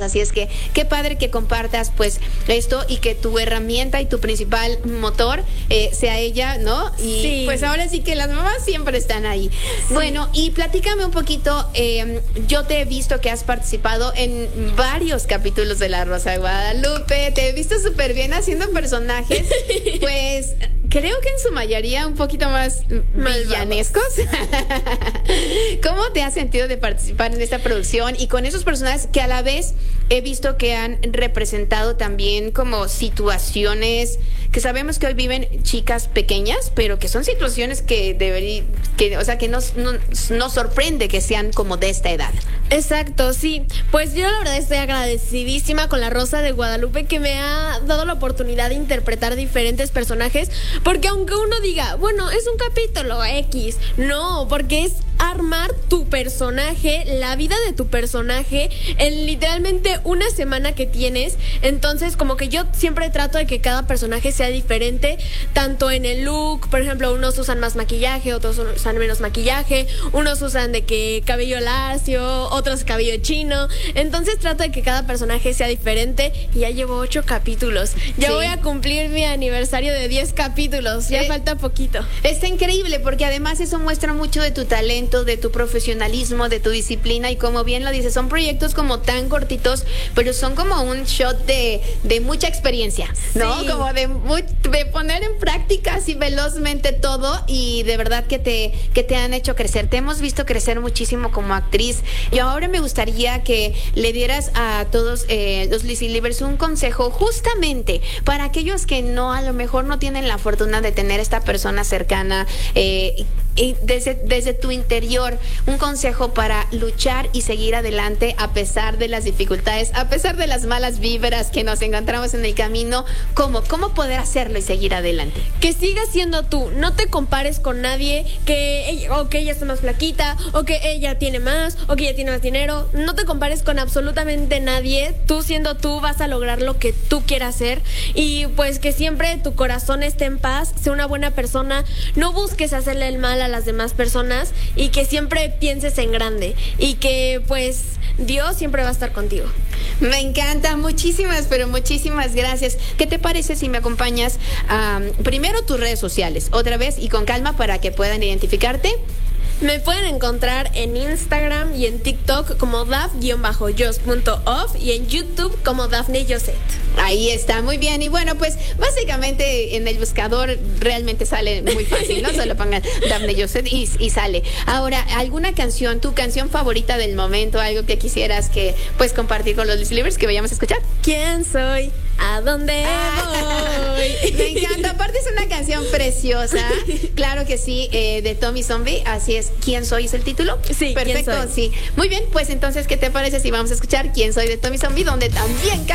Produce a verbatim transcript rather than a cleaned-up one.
Así es que qué padre que compartas pues esto y que tu herramienta y tu principal motor eh, sea ella, ¿no? Y sí. pues ahora sí que las mamás siempre están ahí. Sí. Bueno, y platícame un poquito, eh, yo te he visto que has participado en varios capítulos de La Rosa de Guadalupe, te he visto súper bien haciendo personajes, pues creo que en su mayoría un poquito más villanescos. ¿Cómo te has sentido de participar en esta producción y con esos personajes que a la vez he visto que han representado también como situaciones que sabemos que hoy viven chicas pequeñas, pero que son situaciones que deberían, que, o sea, que nos, nos, nos sorprende que sean como de esta edad? Exacto, sí. Pues yo la verdad estoy agradecidísima con La Rosa de Guadalupe, que me ha dado la oportunidad de interpretar diferentes personajes, porque aunque uno diga, bueno, es un capítulo X, no, porque es armar tu personaje, la vida de tu personaje en literalmente una semana que tienes. Entonces como que yo siempre trato de que cada personaje sea diferente, tanto en el look, por ejemplo, unos usan más maquillaje, otros usan menos maquillaje, unos usan de que cabello lacio, otros cabello chino. Entonces trato de que cada personaje sea diferente y ya llevo ocho capítulos. Ya sí. Voy a cumplir mi aniversario de diez capítulos, ya eh, falta poquito. Está increíble porque además eso muestra mucho de tu talento, de tu profesionalismo, de tu disciplina, y como bien lo dices, son proyectos como tan cortitos, pero son como un shot de, de mucha experiencia, ¿no? Sí. Como de, muy, de poner en práctica así velozmente todo, y de verdad que te, que te han hecho crecer. Te hemos visto crecer muchísimo como actriz, y ahora me gustaría que le dieras a todos eh, los Lizzy Livers un consejo justamente para aquellos que no, a lo mejor no tienen la fortuna de tener esta persona cercana, eh, y desde, desde tu interior, un consejo para luchar y seguir adelante a pesar de las dificultades, a pesar de las malas vibras que nos encontramos en el camino. ¿Cómo? ¿Cómo poder hacerlo y seguir adelante? Que sigas siendo tú, no te compares con nadie, que ella, o que ella está más flaquita, o que ella tiene más, o que ella tiene más dinero. No te compares con absolutamente nadie. Tú siendo tú vas a lograr lo que tú quieras hacer, y pues que siempre tu corazón esté en paz, sea una buena persona, no busques hacerle el mal a las demás personas, y que siempre pienses en grande, y que pues Dios siempre va a estar contigo. Me encanta, muchísimas, pero muchísimas gracias. ¿Qué te parece si me acompañas um, primero tus redes sociales, otra vez y con calma para que puedan identificarte? Me pueden encontrar en Instagram y en TikTok como daf-jos punto off y en YouTube como Dafne Joset. Ahí está, muy bien. Y bueno, pues básicamente en el buscador realmente sale muy fácil, ¿no? Solo pongan Dafne Joset y, y sale. Ahora, ¿alguna canción, tu canción favorita del momento, algo que quisieras que pues compartir con los Lizzy Livers, que vayamos a escuchar? ¿Quién soy? ¿A dónde ah, voy? Me encanta, aparte es una canción preciosa. Claro que sí, eh, de Tommy Zombie, así es. ¿Quién soy es el título? Sí, perfecto, ¿quién soy? Sí. Muy bien, pues entonces, ¿qué te parece si vamos a escuchar ¿Quién soy? De Tommy Zombie, donde también